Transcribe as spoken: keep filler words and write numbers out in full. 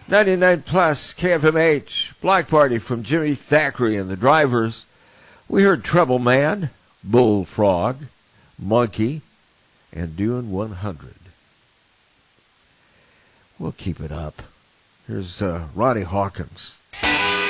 ninety-nine plus K F M H, Block Party from Jimmy Thackeray and the Drivers. We heard Trouble Man, Bullfrog, Monkey, and Doing one hundred. We'll keep it up. Here's uh, Ronnie Hawkins.